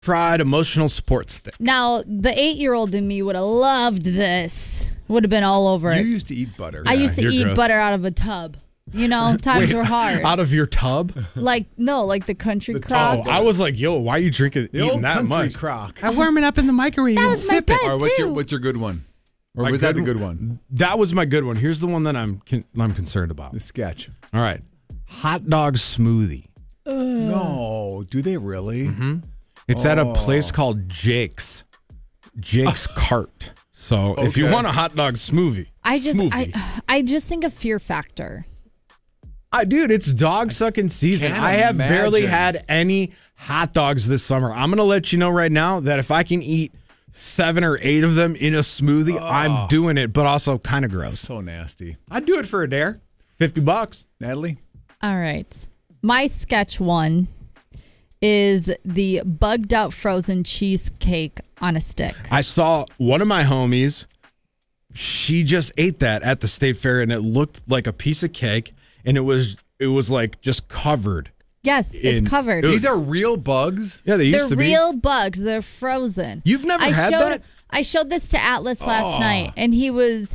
fried emotional support stick. Now, the 8-year-old in me would have loved this. Would have been all over You it. used to eat butter. I used to you're eat gross. butter out of a tub. You know, times were hard. Out of your tub? Like the country Oh, crock. I was like, yo, why are you eating old that country much? crock. I warm it up in the microwave That and was my sip it. bed. All right, too. what's your good one? Or My was that good the good one? That was my good one. Here's the one that I'm concerned about. The sketch. All right. Hot dog smoothie. No, do they really? Mm-hmm. It's at a place called Jake's Cart. So if you Okay. want a hot dog smoothie, I just think of fear factor. Dude, it's dog sucking season. can't I have barely imagine. had any hot dogs this summer. I'm going to let you know right now that if I can eat 7 or 8 of them in a smoothie, I'm doing it, but also kind of gross. So nasty. I'd do it for a dare. $50. Natalie? All right. My sketch one is the bugged out frozen cheesecake on a stick. I saw one of my homies. She just ate that at the state fair, and it looked like a piece of cake, and it was like just covered. Yes, it's covered. These are real bugs? Yeah, they used They're to be. real bugs. They're frozen. You've never had that? I showed this to Atlas last night, and he was,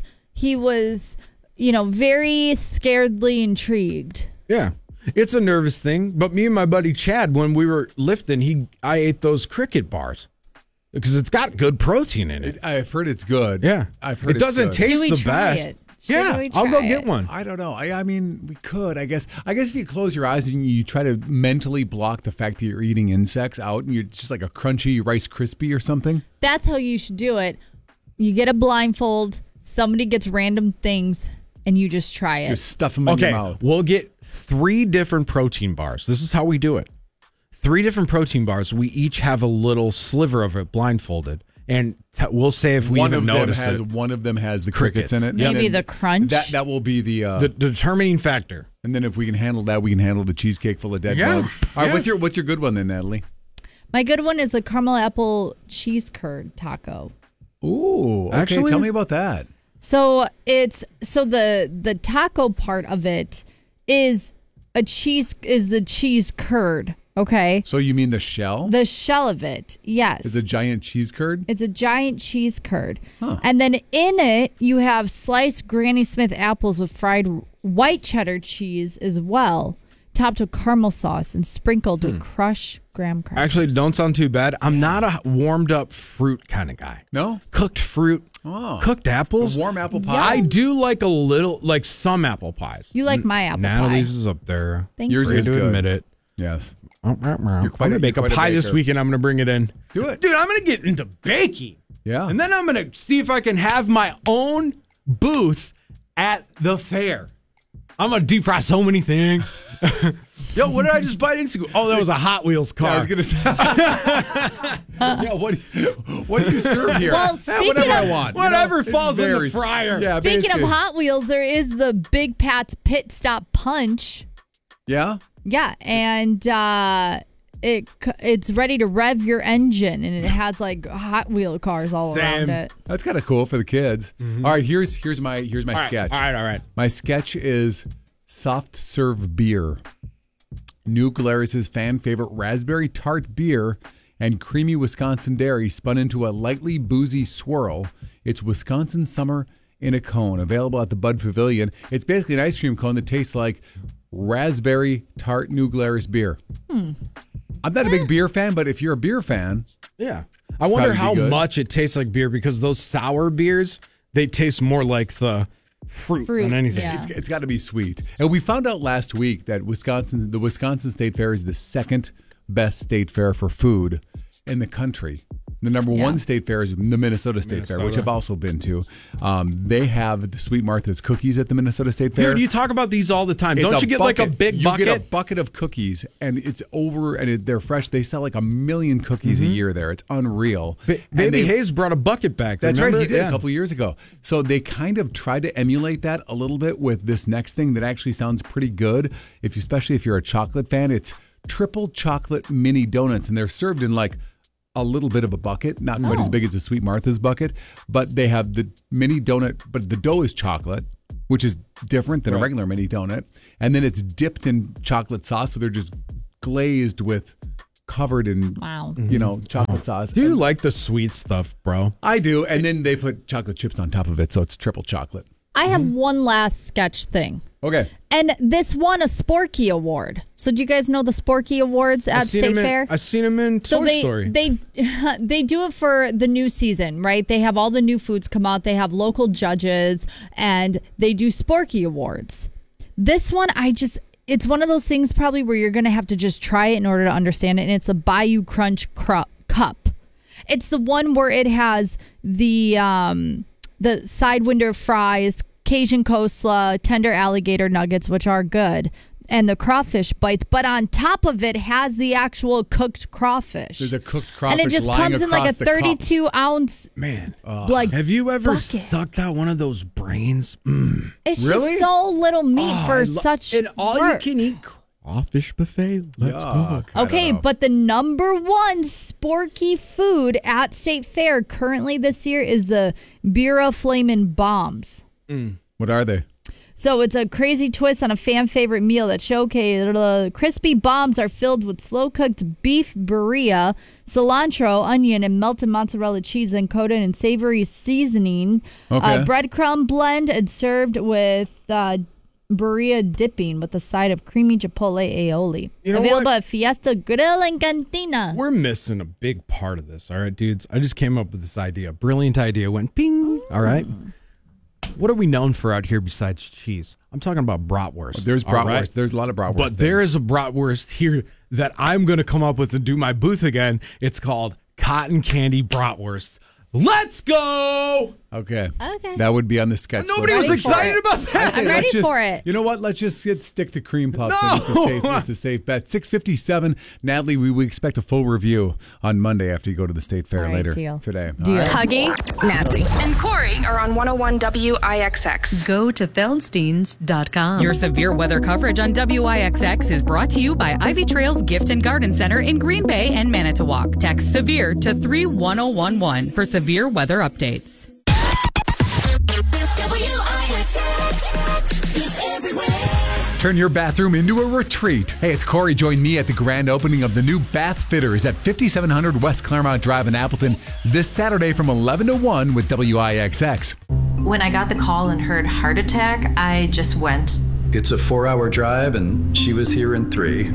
very scaredly intrigued. Yeah. It's a nervous thing, but me and my buddy Chad, when we were lifting, I ate those cricket bars because it's got good protein in it. I've heard it's good. Yeah. I've heard it it's doesn't good. taste Do we the try best. it? Should Yeah, we I'll go try get it? one. I don't know. I mean, we could. I guess if you close your eyes and you try to mentally block the fact that you're eating insects out, and you're just like a crunchy Rice Krispie or something. That's how you should do it. You get a blindfold, somebody gets random things, and you just try it. Just stuff them in your Okay, mouth. we'll get 3 different protein bars. This is how we do it. 3 different protein bars. We each have a little sliver of it blindfolded. And we'll say if we even notice it. One of them has the crickets in it. Maybe And the crunch. That will be The determining factor. And then if we can handle that, we can handle the cheesecake full of dead Yeah. bugs. All right, Yeah. what's your good one then, Natalie? My good one is the caramel apple cheese curd taco. Ooh, okay. Actually- Tell me about that. So the taco part of it is the cheese curd. Okay. So you mean the shell? The shell of it, yes. Is a giant cheese curd? It's a giant cheese curd. And then in it, you have sliced Granny Smith apples with fried white cheddar cheese as well, topped with caramel sauce and sprinkled with crushed graham crackers. Actually, don't sound too bad. I'm not a warmed up fruit kind of guy. No? Cooked fruit, cooked apples. A warm apple pie? I do like some apple pies. You like my apple Natalie's pie. is up there. Thank Yours Free is to good. admit it. Yes. I'm gonna make a you're quite a pie this baker. weekend. I'm gonna bring it in. Do it. Dude. I'm gonna get into baking. Yeah. And then I'm gonna see if I can have my own booth at the fair. I'm gonna deep fry so many things. Yo, what did I just bite into? Oh, that was a Hot Wheels car. I was going to say. Yeah, what do you serve here? Well, speaking whatever of- I want. Whatever It falls in the varies. fryer. Yeah, Speaking basically. of Hot Wheels, there is the Big Pat's Pit Stop Punch. Yeah? Yeah, and it's ready to rev your engine, and it has like Hot Wheel cars all around it. That's kind of cool for the kids. All right, here's my sketch. All right. My sketch is soft serve beer. New Glarus's fan favorite raspberry tart beer and creamy Wisconsin dairy spun into a lightly boozy swirl. It's Wisconsin summer in a cone, available at the Bud Pavilion. It's basically an ice cream cone that tastes like raspberry tart New Glarus beer. I'm not a big beer fan, but if you're a beer fan, Yeah. I wonder Probably how good. much it tastes like beer because those sour beers, they taste more like the fruit than anything. yeah. it's got to be sweet. And we found out last week that the Wisconsin State Fair is the second best state fair for food in the country. The number one state fair is the Minnesota State Fair, which I've also been to. They have the Sweet Martha's cookies at the Minnesota State Fair. Dude, you talk about these all the time. It's Don't you get like a bucket. big bucket? You get a bucket of cookies, and it's over, and they're fresh. They sell like 1 million cookies a year there. It's unreal. And Baby they- Hayes brought a bucket back. That's remember? right. He did Yeah. a couple years ago. So they kind of tried to emulate that a little bit with this next thing that actually sounds pretty good. Especially if you're a chocolate fan, it's triple chocolate mini donuts, and they're served in like a little bit of a bucket, not quite as big as the Sweet Martha's bucket, but they have the mini donut, but the dough is chocolate, which is different than a regular mini donut. And then it's dipped in chocolate sauce, so they're just glazed with covered in, Wow. chocolate sauce. Do you like the sweet stuff, bro? I do. And then they put chocolate chips on top of it, so it's triple chocolate. I have one last sketch thing. Okay. And this won a Sporky Award. So do you guys know the Sporky Awards at State Fair? I've seen them in Toy Story. They do it for the new season, right? They have all the new foods come out. They have local judges, and they do Sporky Awards. This one, it's one of those things probably where you're going to have to just try it in order to understand it, and it's a Bayou Crunch Cup. It's the one where it has the Sidewinder fries, Cajun coleslaw, tender alligator nuggets, which are good, and the crawfish bites. But on top of it has the actual cooked crawfish. There's a cooked crawfish, and it just lying comes in like a across the 32-ounce. Man, like have you ever bucket. sucked out one of those brains? It's Really? just so little meat for such an all work. you can eat crawfish buffet. Let's go. Yuck. I Okay, don't know. but the number one sporky food at State Fair currently this year is the Bira Flamin' Bombs. What are they? So it's a crazy twist on a fan favorite meal that showcases crispy bombs are filled with slow cooked beef birria, cilantro, onion, and melted mozzarella cheese, then coated in savory seasoning, Okay. breadcrumb blend, and served with birria dipping with a side of creamy chipotle aioli. You know Available what? at Fiesta Grill and Cantina. We're missing a big part of this. All right, dudes. I just came up with this idea. Brilliant idea. Went ping. All right. What are we known for out here besides cheese? I'm talking about bratwurst. There's all bratwurst. right? There's a lot of bratwurst. But there is a bratwurst here that I'm going to come up with and do my booth again. It's called Cotton Candy Bratwurst. Let's go! Okay. Okay. That would be on the sketch. Nobody list. was Ready for excited it. about that. I'm ready Let's just- for it. You know what? Let's just stick to cream puffs. No! It's a safe bet. 6:57. Natalie, we expect a full review on Monday after you go to the State Fair All right, later deal. today. Deal. All right? Huggy, Natalie, and Corey are on 101 WIXX. Go to Feldsteins.com. Your severe weather coverage on WIXX is brought to you by Ivy Trails Gift and Garden Center in Green Bay and Manitowoc. Text SEVERE to 31011 for severe weather updates. Turn your bathroom into a retreat. Hey, it's Corey. Join me at the grand opening of the new Bath Fitters at 5700 West Claremont Drive in Appleton this Saturday from 11 to 1 with WIXX. When I got the call and heard heart attack, I just went. It's a 4-hour drive, and she was here in 3.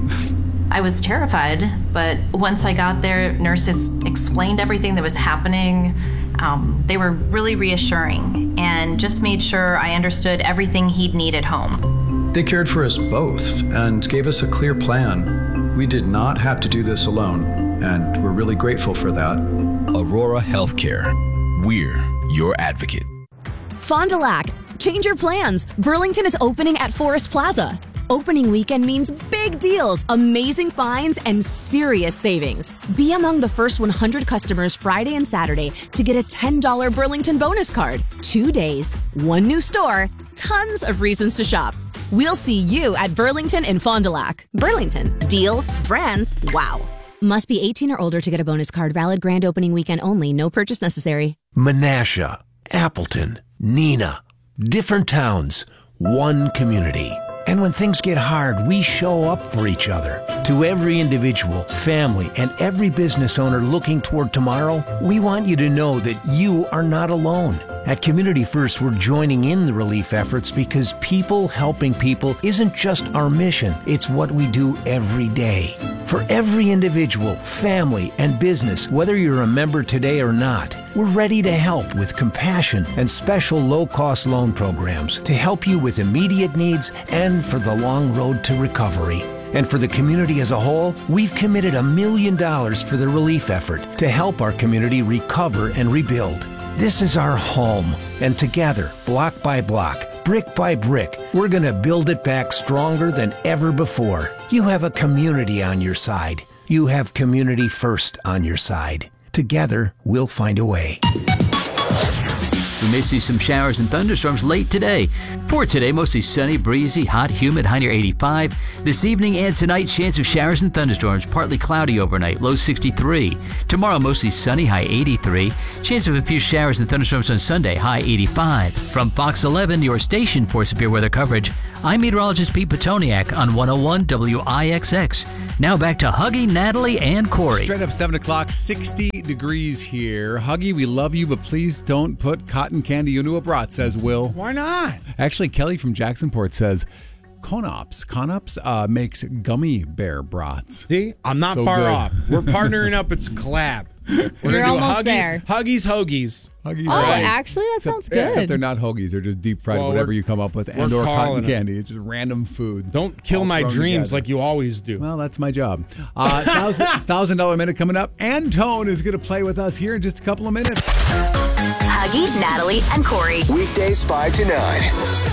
I was terrified, but once I got there, nurses explained everything that was happening. They were really reassuring and just made sure I understood everything he'd need at home. They cared for us both and gave us a clear plan. We did not have to do this alone, and we're really grateful for that. Aurora Healthcare. We're your advocate. Fond du Lac. Change your plans. Burlington is opening at Forest Plaza. Opening weekend means big deals, amazing finds, and serious savings. Be among the first 100 customers Friday and Saturday to get a $10 Burlington bonus card. 2 days, 1 new store, tons of reasons to shop. We'll see you at Burlington in Fond du Lac. Burlington. Deals, brands, wow. Must be 18 or older to get a bonus card. Valid grand opening weekend only. No purchase necessary. Menasha, Appleton, Neenah. Different towns, one community. And when things get hard, we show up for each other. To every individual, family, and every business owner looking toward tomorrow, we want you to know that you are not alone. At Community First, we're joining in the relief efforts because people helping people isn't just our mission, it's what we do every day. For every individual, family, and business, whether you're a member today or not, we're ready to help with compassion and special low-cost loan programs to help you with immediate needs and for the long road to recovery. And for the community as a whole, we've committed $1 million for the relief effort to help our community recover and rebuild. This is our home, and together, block by block, brick by brick, we're going to build it back stronger than ever before. You have a community on your side. You have Community First on your side. Together, we'll find a way. We may see some showers and thunderstorms late today. For today, mostly sunny, breezy, hot, humid, high near 85. This evening and tonight, chance of showers and thunderstorms, partly cloudy overnight, low 63. Tomorrow, mostly sunny, high 83. Chance of a few showers and thunderstorms on Sunday, high 85. From Fox 11, your station for severe weather coverage, I'm meteorologist Pete Petoniak on 101 WIXX. Now back to Huggy, Natalie, and Corey. Straight up 7 o'clock, 60 degrees here. Huggy, we love you, but please don't put cotton candy into a brat, says Will. Why not? Actually, Kelly from Jacksonport says Conops makes gummy bear brats. See, I'm not So far good. off. We're partnering up. It's a collab. We're You're gonna do almost Huggies, there. Huggies, Hoagies. Huggies Oh, right. actually, that sounds Except good. they're not hoagies. They're just deep fried, Well, whatever we're- you come up with, we're and or calling cotton it. candy. It's just random food. Don't kill all my thrown dreams together. like you always do. Well, that's my job. $1,000 minute coming up. Antone is going to play with us here in just a couple of minutes. Huggy, Natalie, and Corey. Weekdays 5 to 9.